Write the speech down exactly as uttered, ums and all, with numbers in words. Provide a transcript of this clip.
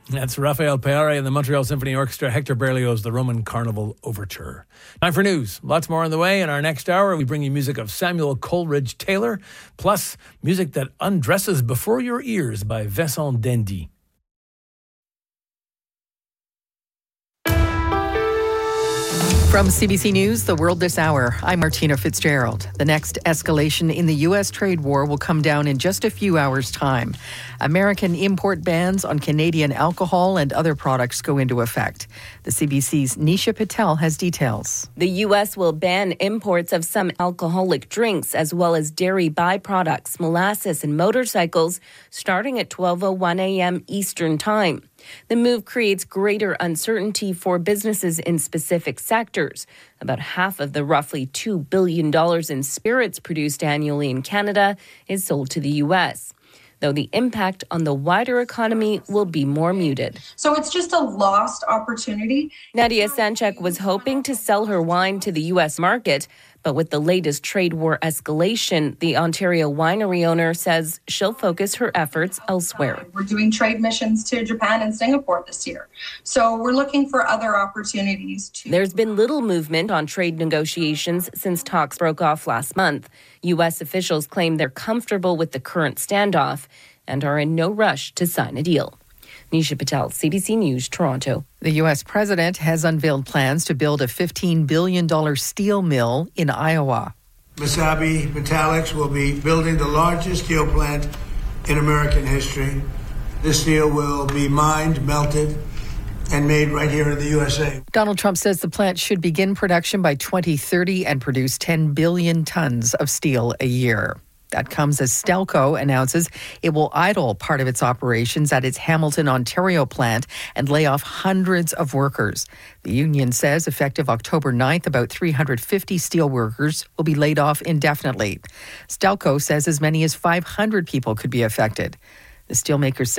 That's Rafael Peare and the Montreal Symphony Orchestra, Hector Berlioz' The Roman Carnival Overture. Time for news. Lots more on the way. In our next hour, we bring you music of Samuel Coleridge Taylor, plus music that undresses before your ears by Vincent Dendy. From C B C News, The World This Hour, I'm Martina Fitzgerald. The next escalation in the U S trade war will come down in just a few hours' time. American import bans on Canadian alcohol and other products go into effect. The C B C's Nisha Patel has details. The U S will ban imports of some alcoholic drinks as well as dairy byproducts, molasses, and motorcycles starting at twelve oh one a.m. Eastern Time. The move creates greater uncertainty for businesses in specific sectors. About half of the roughly two billion dollars in spirits produced annually in Canada is sold to the U S, though the impact on the wider economy will be more muted. So it's just a lost opportunity. Nadia Sanchek was hoping to sell her wine to the U S market, but with the latest trade war escalation, the Ontario winery owner says she'll focus her efforts elsewhere. We're doing trade missions to Japan and Singapore this year. So we're looking for other opportunities to... There's been little movement on trade negotiations since talks broke off last month. U S officials claim they're comfortable with the current standoff and are in no rush to sign a deal. Nisha Patel, C B C News, Toronto. The U S president has unveiled plans to build a fifteen billion dollars steel mill in Iowa. Mesabi Metallics will be building the largest steel plant in American history. This steel will be mined, melted, and made right here in the U S A. Donald Trump says the plant should begin production by twenty thirty and produce ten billion tons of steel a year. That comes as Stelco announces it will idle part of its operations at its Hamilton, Ontario plant and lay off hundreds of workers. The union says effective October ninth, about three hundred fifty steel workers will be laid off indefinitely. Stelco says as many as five hundred people could be affected. The steelmaker says